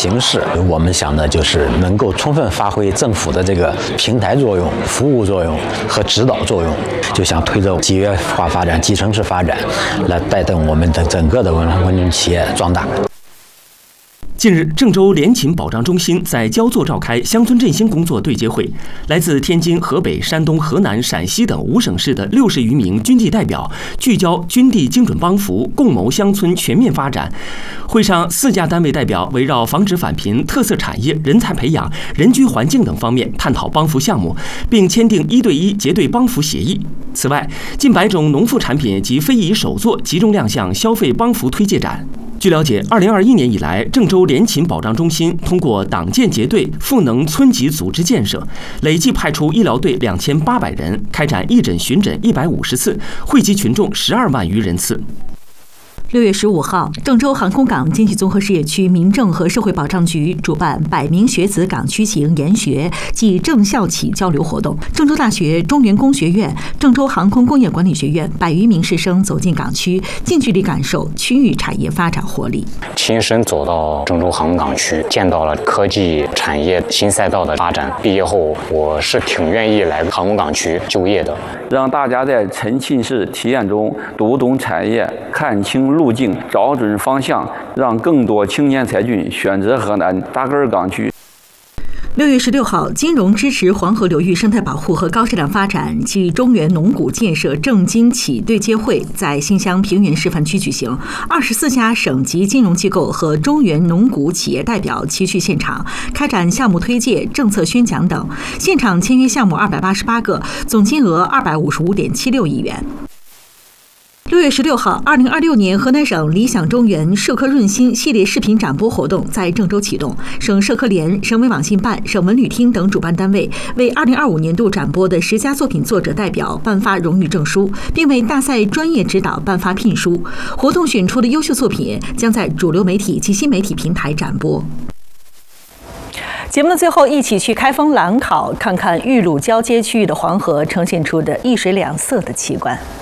形式，我们想的就是能够充分发挥政府的这个平台作用、服务作用和指导作用，就想推着集约化发展、集城市发展，来带动我们的整个的文旅企业壮大。 近日，郑州联勤保障中心在焦作召开乡村振兴工作对接会，来自天津、河北、山东、河南、陕西等5省市的60余名军地代表聚焦军地精准帮扶，共谋乡村全面发展。会上，4家单位代表围绕防止返贫、特色产业、人才培养、人居环境等方面探讨帮扶项目，并签订1对1结对帮扶协议。此外，近100种农副产品及非遗手作集中亮相消费帮扶推介展。据了解，2021年以来，郑州联勤保障中心通过党建结队、赋能村级组织建设，累计派出医疗队2800人，开展义诊巡诊150次，惠及群众12万余人次。 6月15号，郑州航空港经济综合事业区民政和社会保障局主办100名学子港区行研学暨正校企交流活动。郑州大学、中原工学院、郑州航空工业管理学院100余名师生走进港区，近距离感受区域产业发展活力。 亲身走到郑州航空港区，见到了科技产业新赛道的发展。毕业后，我是挺愿意来航空港区就业的。 让大家在沉浸式体验中读懂产业，看清路径，找准方向，让更多青年才俊选择河南扎根港区。 6月16号，金融支持黄河流域生态保护和高质量发展暨中原农谷建设郑金企对接会在新乡平原示范区举行，24家省级金融机构和中原农谷企业代表齐聚现场，开展项目推介、政策宣讲等。现场签约项目288个，总金额255.76亿元。6月16号，2026年河南省理想中原社科润心系列视频展播活动在郑州启动。省社科联、省委网信办、省文旅厅等主办单位为2025年度展播的10家作品作者代表颁发荣誉证书，并为大赛专业指导颁发聘书。活动选出的优秀作品将在主流媒体及新媒体平台展播。节目的最后，一起去开封兰考，看看玉鲁交接区域的黄河呈现出的一水两色的奇观。